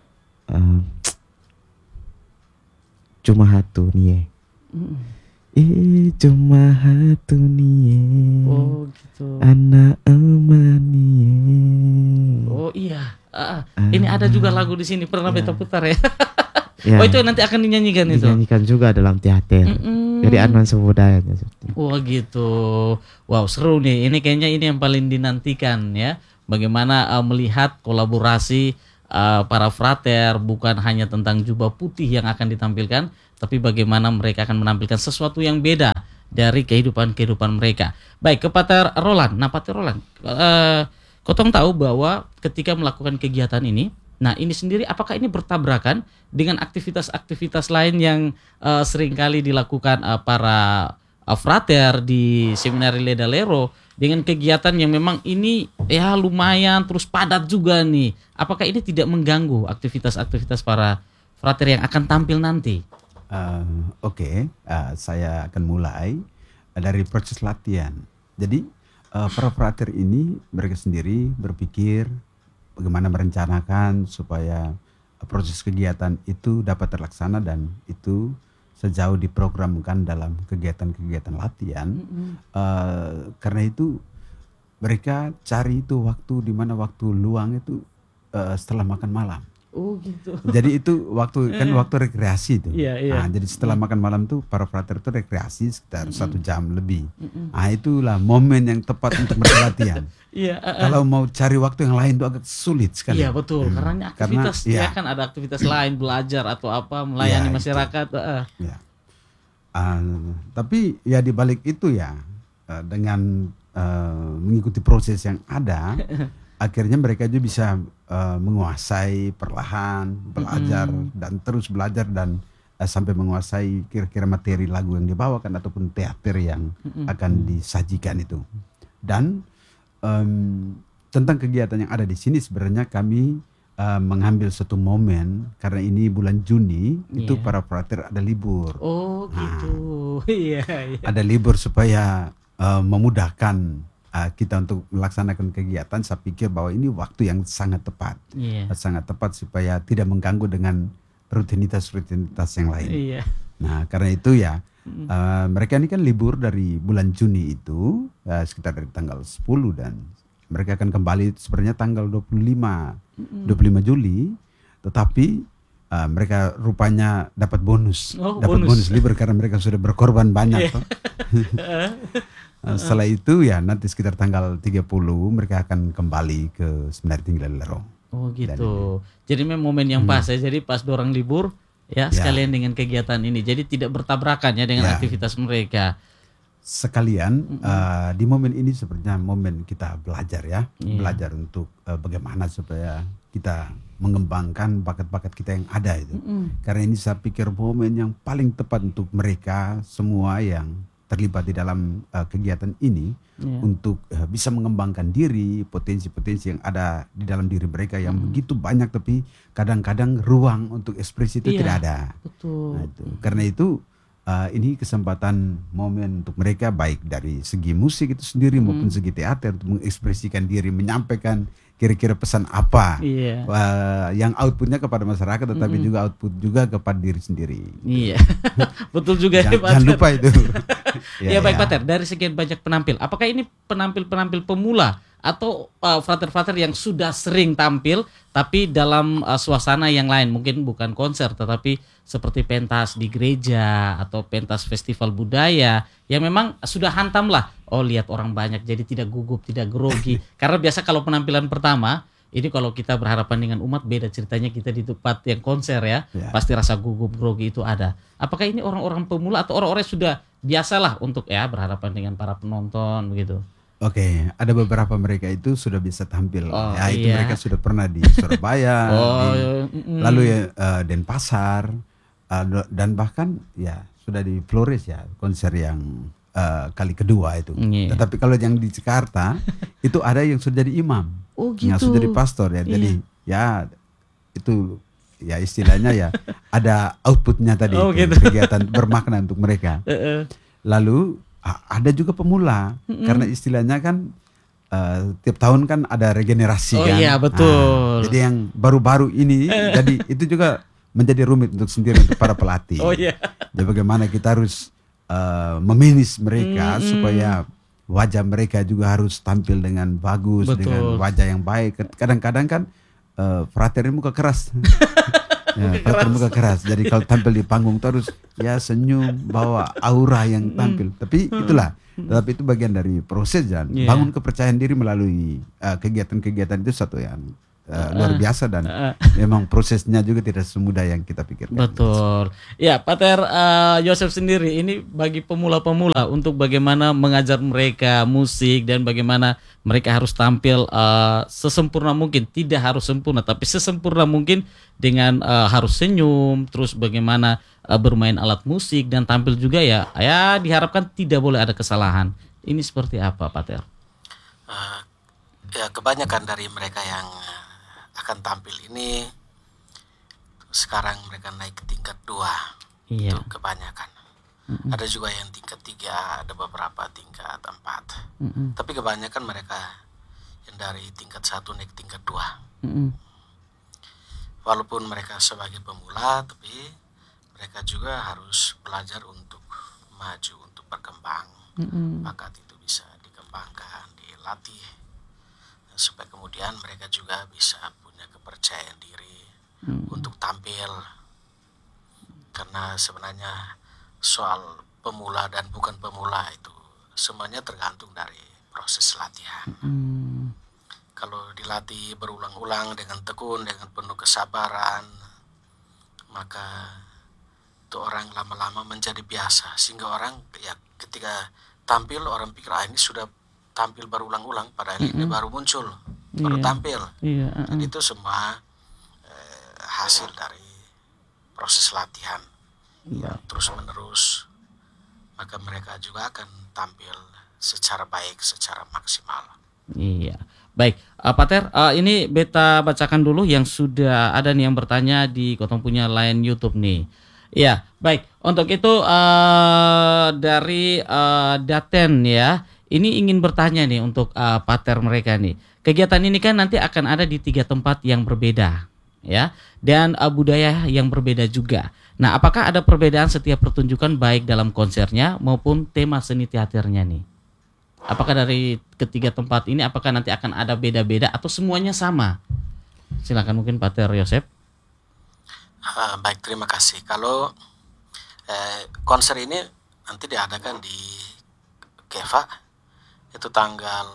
S4: Cuma Hatu Nie. Cuma Hatu Nie.
S1: Oh gitu.
S4: Anak emanie.
S1: Oh iya. Ini ada juga lagu di sini pernah beta putar ya.
S4: Ya.
S1: Oh itu nanti akan dinyanyikan itu.
S4: Dinyanyikan juga dalam teater. Jadi nuansa budayanya.
S1: Wah gitu. Wow seru nih. Ini kayaknya ini yang paling dinantikan ya. Bagaimana melihat kolaborasi para frater, bukan hanya tentang jubah putih yang akan ditampilkan, tapi bagaimana mereka akan menampilkan sesuatu yang beda dari kehidupan mereka. Baik, ke Pater Roland. Nah Pater Roland, Kotong tahu bahwa ketika melakukan kegiatan ini, nah ini sendiri apakah ini bertabrakan dengan aktivitas-aktivitas lain yang seringkali dilakukan para frater di Seminari Leda Lero, dengan kegiatan yang memang ini ya lumayan terus padat juga nih. Apakah ini tidak mengganggu aktivitas-aktivitas para frater yang akan tampil nanti?
S2: Oke, saya akan mulai dari proses latihan. Jadi para frater ini mereka sendiri berpikir bagaimana merencanakan supaya proses kegiatan itu dapat terlaksana, dan itu sejauh diprogramkan dalam kegiatan-kegiatan latihan. Karena itu mereka cari itu waktu di mana waktu luang itu setelah makan malam.
S1: Oh gitu.
S2: Jadi itu waktu kan waktu rekreasi itu.
S1: Iya.
S2: Nah, jadi setelah makan malam tuh para frater itu rekreasi sekitar 1 jam lebih. Nah itulah momen yang tepat untuk mereka latihan.
S1: Iya.
S2: Kalau mau cari waktu yang lain itu agak sulit sekali.
S1: Iya betul, karena aktivitas ya kan ada aktivitas lain, belajar atau apa, melayani masyarakat.
S2: Ya. Tapi ya di balik itu ya dengan mengikuti proses yang ada, akhirnya mereka juga bisa menguasai perlahan, belajar dan terus belajar, dan sampai menguasai kira-kira materi lagu yang dibawakan ataupun teater yang akan disajikan itu. Dan tentang kegiatan yang ada di sini sebenarnya kami mengambil satu momen, karena ini bulan Juni itu para frater ada libur.
S1: Oh gitu. Iya.
S2: Ada libur supaya memudahkan kita untuk melaksanakan kegiatan. Saya pikir bahwa ini waktu yang sangat tepat, sangat tepat supaya tidak mengganggu dengan rutinitas yang lain. Nah karena itu ya mereka ini kan libur dari bulan Juni itu sekitar dari tanggal 10, dan mereka akan kembali sebenarnya tanggal 25 Juli, tetapi mereka rupanya dapat bonus, bonus libur karena mereka sudah berkorban banyak. Setelah itu ya nanti sekitar tanggal 30 mereka akan kembali ke Seminari Tinggi Leda Lero.
S1: Oh gitu. Jadi memang momen yang pas ya. Jadi pas dorang libur ya sekalian dengan kegiatan ini. Jadi tidak bertabrakan ya dengan aktivitas mereka.
S2: Sekalian di momen ini sebenarnya momen kita belajar ya. Belajar untuk bagaimana supaya kita mengembangkan bakat-bakat kita yang ada itu. Karena ini saya pikir momen yang paling tepat untuk mereka semua yang terlibat di dalam kegiatan ini untuk bisa mengembangkan diri, potensi-potensi yang ada di dalam diri mereka yang begitu banyak, tapi kadang-kadang ruang untuk ekspresi itu tidak ada.
S1: Betul.
S2: Nah, itu. Karena itu ini kesempatan momen untuk mereka, baik dari segi musik itu sendiri maupun segi teater, untuk mengekspresikan diri, menyampaikan kira-kira pesan apa yang outputnya kepada masyarakat, tetapi juga output juga kepada diri sendiri.
S1: Iya, betul juga.
S2: Jangan lupa itu.
S1: Ya, baik Pater, dari sekian banyak penampil, apakah ini penampil-penampil pemula atau frater-frater yang sudah sering tampil tapi dalam suasana yang lain, mungkin bukan konser tetapi seperti pentas di gereja atau pentas festival budaya yang memang sudah hantam lah, oh lihat orang banyak jadi tidak gugup, tidak grogi. Karena biasa kalau penampilan pertama ini kalau kita berhadapan dengan umat beda ceritanya, kita di tempat yang konser ya, pasti rasa gugup grogi itu ada. Apakah ini orang-orang pemula atau orang-orang yang sudah biasalah untuk ya berhadapan dengan para penonton begitu?
S2: Oke, ada beberapa mereka itu sudah bisa tampil. Itu mereka sudah pernah di Surabaya, lalu Denpasar, dan bahkan ya sudah di Flores ya, konser yang kali kedua itu. Tetapi kalau yang di Jakarta itu ada yang sudah jadi imam, yang sudah jadi pastor ya. Jadi ya itu ya istilahnya ya ada outputnya tadi, kegiatan bermakna untuk mereka. Lalu ada juga pemula, karena istilahnya kan tiap tahun kan ada regenerasi kan.
S1: Iya betul.
S2: Jadi yang baru-baru ini jadi itu juga menjadi rumit untuk sendiri untuk para pelatih. Jadi bagaimana kita harus memanage mereka supaya wajah mereka juga harus tampil dengan bagus, dengan wajah yang baik. Kadang-kadang kan frater ini muka keras. Muka keras. Jadi kalau tampil di panggung terus ya senyum, bawa aura yang tampil. Tapi itulah, tapi itu bagian dari proses dan bangun kepercayaan diri melalui kegiatan-kegiatan itu satu yang luar biasa dan memang prosesnya juga tidak semudah yang kita pikirkan.
S1: Betul. Ya, Pater Yosef sendiri ini bagi pemula-pemula untuk bagaimana mengajar mereka musik dan bagaimana mereka harus tampil sesempurna mungkin, tidak harus sempurna tapi sesempurna mungkin dengan harus senyum, terus bagaimana bermain alat musik dan tampil juga ya diharapkan tidak boleh ada kesalahan. Ini seperti apa, Pater?
S3: Ya kebanyakan dari mereka yang akan tampil ini sekarang mereka naik ke tingkat 2. Itu kebanyakan. Ada juga yang tingkat 3, ada beberapa tingkat 4. Tapi kebanyakan mereka yang dari tingkat 1 naik ke tingkat 2. Walaupun mereka sebagai pemula, tapi mereka juga harus belajar untuk maju, untuk berkembang. Bakat itu bisa dikembangkan, dilatih, supaya kemudian mereka juga bisa punya kepercayaan diri untuk tampil. Karena sebenarnya soal pemula dan bukan pemula itu semuanya tergantung dari proses latihan. Kalau dilatih berulang-ulang dengan tekun, dengan penuh kesabaran, maka itu orang lama-lama menjadi biasa, sehingga orang ya ketika tampil orang pikir ini sudah tampil berulang-ulang, padahal ini baru muncul, baru tampil. Jadi itu semua hasil dari proses latihan terus menerus, maka mereka juga akan tampil secara baik, secara maksimal.
S1: Iya. Baik, Pater, ini beta bacakan dulu yang sudah ada nih yang bertanya di Kotong punya line YouTube nih. Iya, baik. Untuk itu dari Daten ya, ini ingin bertanya nih untuk Pater mereka nih. Kegiatan ini kan nanti akan ada di 3 tempat yang berbeda, ya, dan budaya yang berbeda juga. Nah, apakah ada perbedaan setiap pertunjukan baik dalam konsernya maupun tema seni teaternya nih? Apakah dari ketiga tempat ini apakah nanti akan ada beda-beda atau semuanya sama? Silakan mungkin Pater Yosef.
S3: Baik, terima kasih. Kalau konser ini nanti diadakan di Keva itu tanggal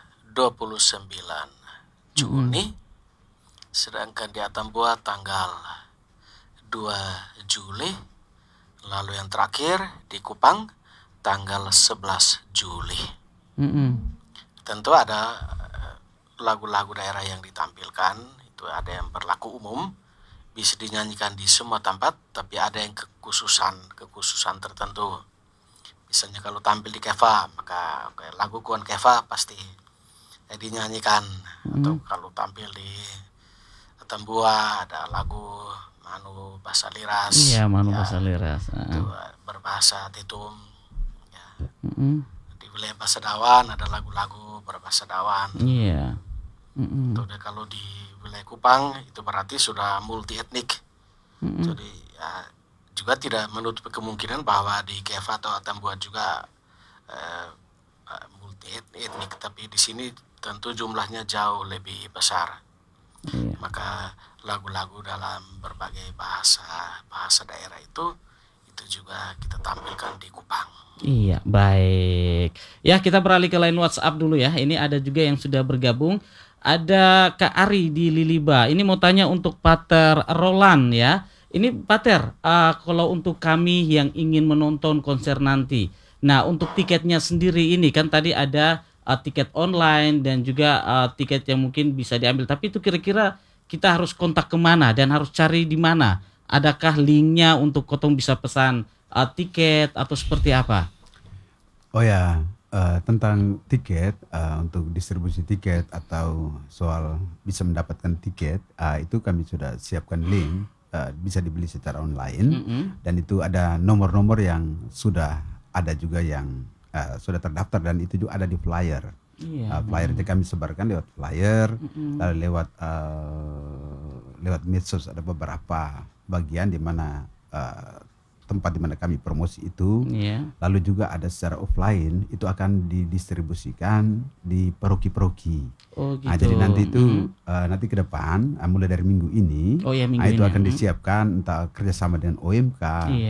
S3: 29 Juni, sedangkan di Atambua tanggal 2 Juli, lalu yang terakhir di Kupang tanggal 11 Juli. Tentu ada lagu-lagu daerah yang ditampilkan, itu ada yang berlaku umum, bisa dinyanyikan di semua tempat, tapi ada yang kekhususan tertentu. Misalnya kalau tampil di Keva, maka lagu Kuan Keva pasti dinyanyikan. Atau kalau tampil di Tambua ada lagu Manu Basaliras.
S1: Iya, Manu Basaliras.
S3: Itu berbahasa Tetum. Ya. Di wilayah Bahasa Dawan ada lagu-lagu berbahasa Dawan.
S1: Iya.
S3: Kalau di wilayah Kupang itu berarti sudah multi etnik. Jadi ya, juga tidak menutup kemungkinan bahwa di Keva atau Tambua juga multi etnik, tapi di sini tentu jumlahnya jauh lebih besar.
S1: Iya.
S3: Maka lagu-lagu dalam berbagai bahasa daerah itu juga kita tampilkan di Kupang.
S1: Iya, baik. Ya, kita beralih ke line WhatsApp dulu ya. Ini ada juga yang sudah bergabung. Ada Kak Ari di Liliba. Ini mau tanya untuk Pater Roland ya. Ini Pater, kalau untuk kami yang ingin menonton konser nanti. Nah, untuk tiketnya sendiri ini kan tadi ada tiket online dan juga tiket yang mungkin bisa diambil. Tapi itu kira-kira kita harus kontak kemana dan harus cari di mana? Adakah linknya untuk kotong bisa pesan tiket atau seperti apa?
S2: Oh ya, tentang tiket, untuk distribusi tiket atau soal bisa mendapatkan tiket, itu kami sudah siapkan link, bisa dibeli secara online, dan itu ada nomor-nomor yang sudah ada juga yang sudah terdaftar, dan itu juga ada di flyer. Flyer itu kami sebarkan lewat flyer, lalu lewat medsos ada beberapa bagian di mana tempat di mana kami promosi itu. Lalu juga ada secara offline itu akan didistribusikan di paroki-paroki.
S1: Oh gitu.
S2: Nah, jadi nanti itu nanti ke depan mulai dari minggu ini,
S1: minggu
S2: itu
S1: ini,
S2: akan disiapkan entah kerjasama dengan OMK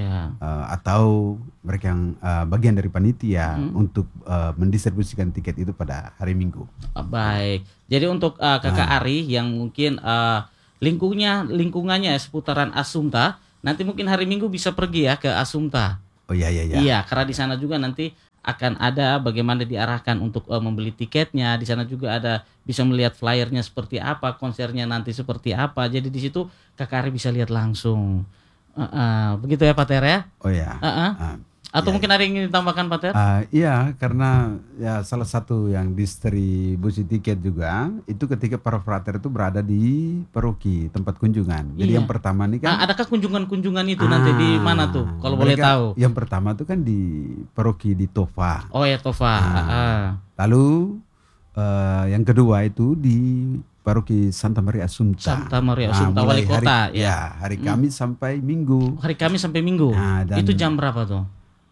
S2: atau mereka yang bagian dari panitia untuk mendistribusikan tiket itu pada hari Minggu.
S1: Baik. Jadi untuk Kakak Ari yang mungkin lingkungannya seputaran Asumta, nanti mungkin hari Minggu bisa pergi ya ke Asumta.
S2: Oh iya.
S1: Iya, karena di sana juga nanti akan ada bagaimana diarahkan untuk membeli tiketnya. Di sana juga ada bisa melihat flyernya seperti apa, konsernya nanti seperti apa. Jadi di situ Kakak Ari bisa lihat langsung. Begitu ya Pater ya?
S2: Oh ya.
S1: Atau mungkin ada yang ingin ditambahkan Pater?
S2: Iya, karena ya salah satu yang distribusi tiket juga itu ketika para frater itu berada di paroki tempat kunjungan. Jadi yang pertama nih kan,
S1: adakah kunjungan-kunjungan itu nanti di mana tuh kalau boleh tahu?
S2: Yang pertama tuh kan di paroki di Tofa.
S1: Oh ya, Tofa.
S2: Lalu yang kedua itu di paroki Santa Maria Assumpta.
S1: Santa Maria Assumpta, wali kota
S2: ya. Hari Kamis sampai Minggu.
S1: Hari Kamis sampai Minggu. Itu jam berapa tuh?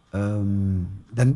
S2: Dan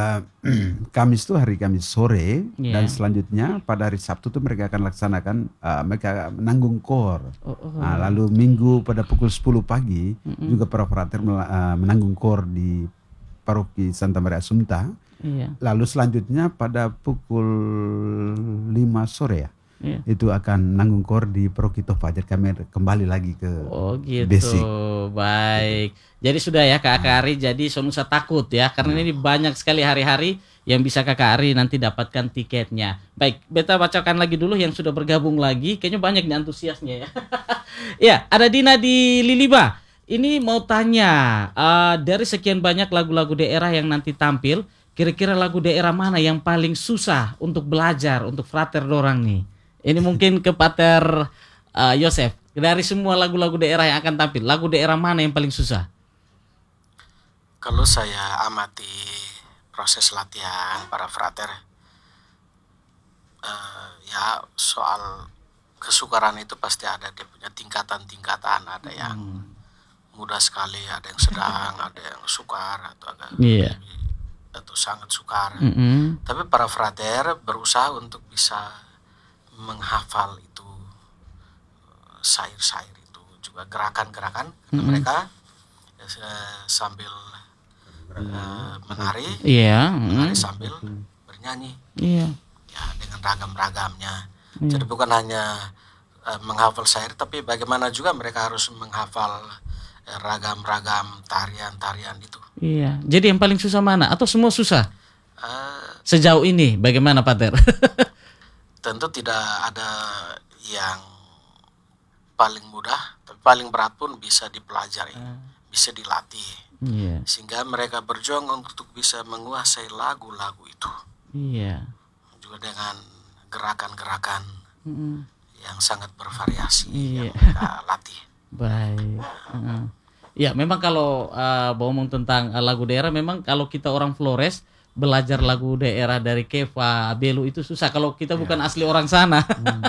S2: Kamis itu hari Kamis sore, dan selanjutnya pada hari Sabtu tuh mereka akan laksanakan mereka menanggung kor. Lalu Minggu pada pukul 10 pagi juga para frater menanggung kor di paroki Santa Maria Assumpta. Lalu selanjutnya pada pukul 5 sore ya. Itu akan nanggung kor di paroki Tofa. Jadi kami kembali lagi ke basic.
S1: Baik. Jadi sudah ya Kakak Ari, jadi so usah takut ya, karena ini banyak sekali hari-hari yang bisa Kakak Ari nanti dapatkan tiketnya. Baik, beta bacakan lagi dulu yang sudah bergabung lagi. Kayaknya banyak nih antusiasnya ya. Ya, ada Dina di Liliba. Ini mau tanya, dari sekian banyak lagu-lagu daerah yang nanti tampil, kira-kira lagu daerah mana yang paling susah untuk belajar untuk frater dorang nih? Ini mungkin ke Pater Yosef. Dari semua lagu-lagu daerah yang akan tampil, lagu daerah mana yang paling susah?
S3: Kalau saya amati proses latihan para frater, ya soal kesukaran itu pasti ada, dia punya tingkatan-tingkatan. Ada yang mudah sekali, ada yang sedang, ada yang sukar atau agak atau sangat sukar. Tapi para frater berusaha untuk bisa menghafal itu syair-syair itu, juga gerakan-gerakan, karena mereka sambil menari, menari sambil bernyanyi, ya dengan ragam-ragamnya. Jadi bukan hanya menghafal syair, tapi bagaimana juga mereka harus menghafal ragam-ragam tarian-tarian itu.
S1: Jadi yang paling susah mana? Atau semua susah? Sejauh ini bagaimana Pater?
S3: Tentu tidak ada yang paling mudah, tapi paling berat pun bisa dipelajari, bisa dilatih.
S1: Iya.
S3: Sehingga mereka berjuang untuk bisa menguasai lagu-lagu itu.
S1: Iya.
S3: Juga dengan gerakan-gerakan yang sangat bervariasi
S1: Iya.
S3: yang mereka latih.
S1: Baik. Ya, memang kalau ngomong tentang lagu daerah, memang kalau kita orang Flores belajar lagu daerah dari Keva, Belu itu susah kalau kita bukan asli orang sana.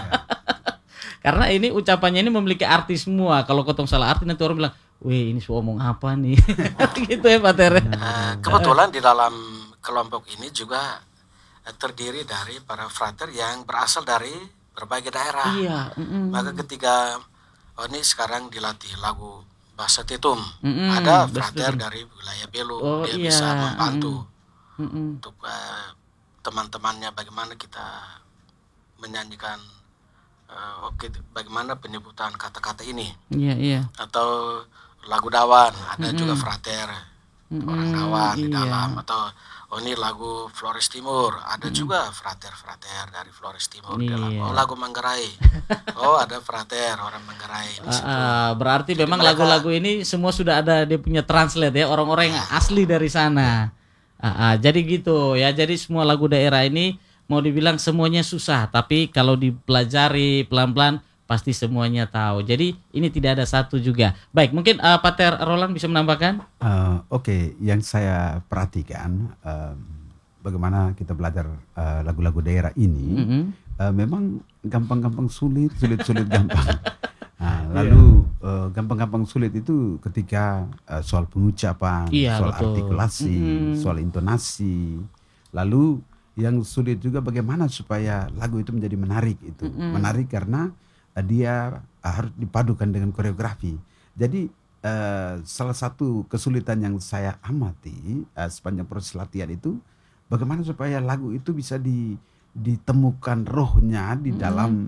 S1: Karena ini ucapannya ini memiliki arti semua. Kalau ketong salah arti nanti orang bilang, "Wih, ini ngomong apa nih?" Gitu ya, Pak Ter.
S3: Kebetulan di dalam kelompok ini juga terdiri dari para frater yang berasal dari berbagai daerah.
S1: Iya.
S3: Maka ketika ini sekarang dilatih lagu bahasa Tetum, ada frater dari wilayah Belu, dia bisa membantu untuk teman-temannya bagaimana kita menyanyikan bagaimana penyebutan kata-kata ini.
S1: Iya.
S3: Atau lagu Dawan, ada juga frater orang Dawan di dalam. Atau ini lagu Flores Timur, ada juga frater-frater dari Flores Timur di dalam. Lagu Manggarai, ada frater orang Manggarai di situ.
S1: Berarti jadi memang lagu-lagu ini semua sudah ada dia punya translate ya, orang-orang yang asli dari sana. Jadi gitu ya, jadi semua lagu daerah ini mau dibilang semuanya susah, tapi kalau dipelajari pelan-pelan pasti semuanya tahu. Jadi ini tidak ada satu juga. Baik, mungkin Pater Roland bisa menambahkan?
S2: Oke, yang saya perhatikan bagaimana kita belajar lagu-lagu daerah ini, memang gampang-gampang sulit gampang. Lalu gampang-gampang sulit itu ketika soal pengucapan, soal artikulasi, soal intonasi. Lalu yang sulit juga bagaimana supaya lagu itu menjadi menarik itu. Menarik karena dia harus dipadukan dengan koreografi. Jadi salah satu kesulitan yang saya amati sepanjang proses latihan itu bagaimana supaya lagu itu bisa ditemukan rohnya di dalam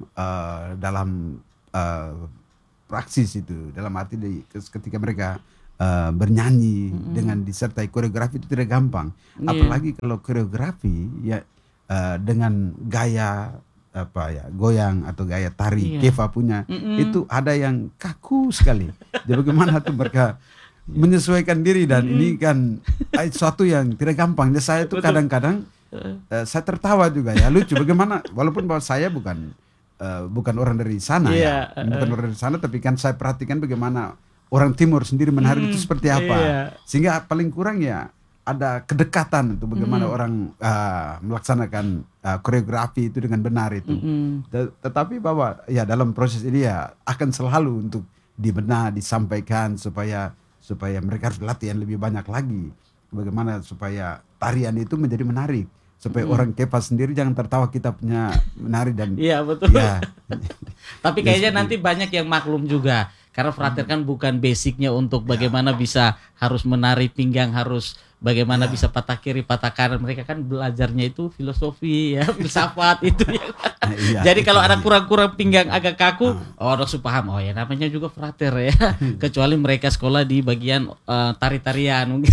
S2: praksis itu. Dalam arti ketika mereka bernyanyi dengan disertai koreografi itu tidak gampang. Apalagi kalau koreografi ya dengan gaya goyang atau gaya tari Keva punya itu ada yang kaku sekali. Jadi bagaimana tuh mereka menyesuaikan diri dan ini kan suatu yang tidak gampang. Jadi saya tuh kadang-kadang saya tertawa juga ya, lucu bagaimana walaupun bahwa saya bukan orang dari sana bukan orang dari sana, tapi kan saya perhatikan bagaimana orang timur sendiri menari itu seperti apa. Sehingga paling kurang ya ada kedekatan untuk bagaimana orang melaksanakan koreografi itu dengan benar itu. Tetapi bahwa ya dalam proses ini ya akan selalu untuk dibenar, disampaikan supaya mereka harus latihan lebih banyak lagi. Bagaimana supaya tarian itu menjadi menarik. Supaya orang Keva sendiri jangan tertawa kita punya menari dan
S1: iya betul.
S2: Ya.
S1: Tapi kayaknya nanti banyak yang maklum juga. Karena frater kan bukan basicnya untuk bagaimana bisa harus menari pinggang, harus bagaimana bisa patah kiri, patah kanan. Mereka kan belajarnya itu filosofi ya, filsafat itu ya. Jadi kalau ada kurang-kurang pinggang agak kaku, orang paham. Oh ya namanya juga frater ya. Kecuali mereka sekolah di bagian tari-tarian mungkin.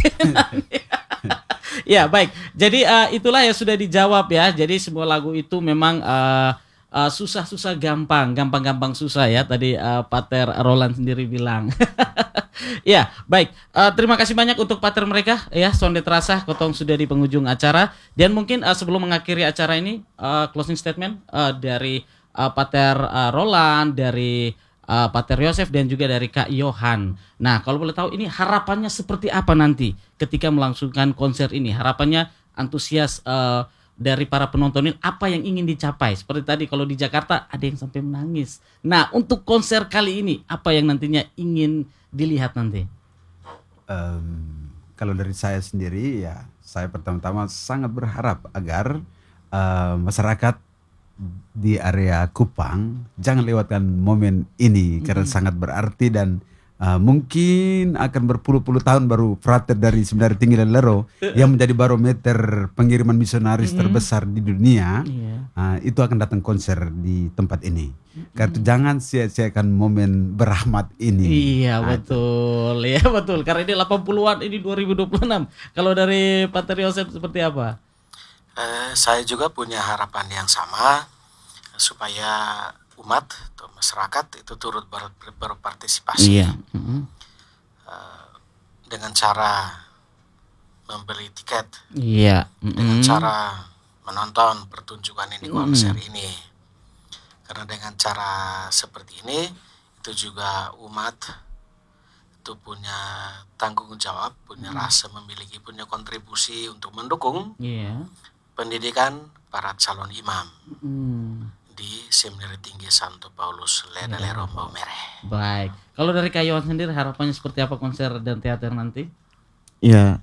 S1: Ya baik. Jadi itulah yang sudah dijawab ya. Jadi semua lagu itu memang susah-susah gampang susah ya tadi Pater Roland sendiri bilang. Ya baik, terima kasih banyak untuk pater mereka ya. Sonde terasa kotong sudah di penghujung acara dan mungkin sebelum mengakhiri acara ini closing statement dari Pater Roland, dari Pater Yosef dan juga dari Kak Yohan. Nah kalau boleh tahu ini harapannya seperti apa nanti ketika melangsungkan konser ini? Harapannya antusias dari para penontonin apa yang ingin dicapai? Seperti tadi kalau di Jakarta ada yang sampai menangis. Nah untuk konser kali ini apa yang nantinya ingin dilihat nanti?
S2: Kalau dari saya sendiri ya saya pertama-tama sangat berharap agar masyarakat di area Kupang jangan lewatkan momen ini karena sangat berarti dan mungkin akan berpuluh-puluh tahun baru frater dari Seminari Tinggi Lelero yang menjadi barometer pengiriman misionaris terbesar di dunia itu akan datang konser di tempat ini. Karena itu jangan sia-siakan momen berahmat ini.
S1: Iya betul, ya betul. Karena ini 80-an, ini 2026. Kalau dari Pater Yosef seperti apa?
S3: Saya juga punya harapan yang sama supaya umat atau masyarakat itu turut berpartisipasi.
S1: Iya.
S3: dengan cara membeli tiket,
S1: Iya.
S3: dengan cara menonton pertunjukan ini, konser ini. Karena dengan cara seperti ini itu juga umat itu punya tanggung jawab, punya rasa memiliki, punya kontribusi untuk mendukung pendidikan para calon imam di Seminari Tinggi Santo Paulus Ledalero Maumere.
S1: Baik. Kalau dari Kak Yohan sendiri harapannya seperti apa konser dan teater nanti?
S4: Ya,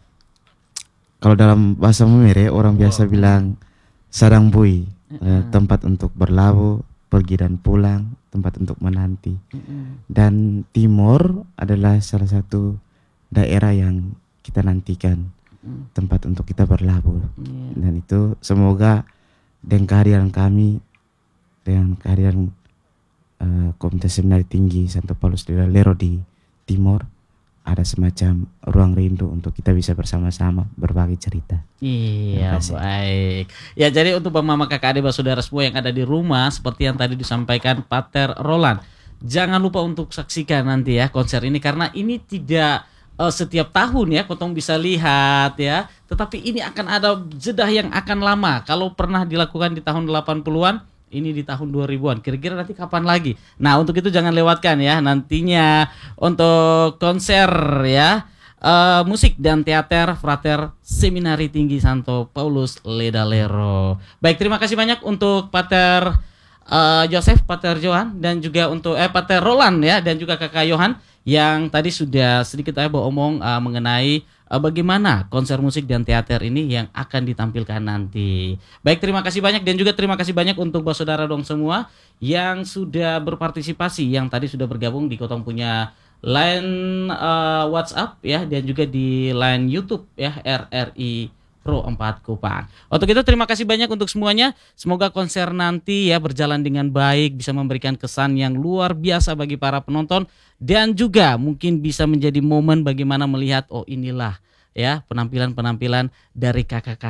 S4: kalau dalam bahasa Maumere orang biasa bilang sarang bui, tempat untuk berlabuh, pergi dan pulang, tempat untuk menanti. Dan Timor adalah salah satu daerah yang kita nantikan, tempat untuk kita berlabuh. Dan itu semoga dengan kehadiran kami, dengan kehadiran Komunitas Seminari Tinggi Santo Paulus Ledalero di Timor, ada semacam ruang rindu untuk kita bisa bersama-sama berbagi cerita.
S1: Iya, baik. Ya, jadi untuk mama kakak adik saudara semua yang ada di rumah, seperti yang tadi disampaikan Pater Roland, jangan lupa untuk saksikan nanti ya konser ini, karena ini tidak setiap tahun ya Kotong bisa lihat ya, tetapi ini akan ada jeda yang akan lama. Kalau pernah dilakukan di tahun 80-an, ini di tahun 2000-an. Kira-kira nanti kapan lagi? Nah, untuk itu jangan lewatkan ya nantinya untuk konser ya musik dan teater Frater Seminari Tinggi Santo Paulus Ledalero. Baik, terima kasih banyak untuk Pater Joseph, Pater Johan, dan juga untuk Pater Roland ya, dan juga Kakak Yohan yang tadi sudah sedikit beromong mengenai bagaimana konser musik dan teater ini yang akan ditampilkan nanti. Baik, terima kasih banyak, dan juga terima kasih banyak untuk saudara dong semua yang sudah berpartisipasi, yang tadi sudah bergabung di Kotong punya line WhatsApp ya, dan juga di line YouTube ya RRI Pro 4 Kupang. Untuk itu terima kasih banyak untuk semuanya. Semoga konser nanti ya berjalan dengan baik, bisa memberikan kesan yang luar biasa bagi para penonton, dan juga mungkin bisa menjadi momen bagaimana melihat, oh inilah ya penampilan-penampilan dari kakak-kakak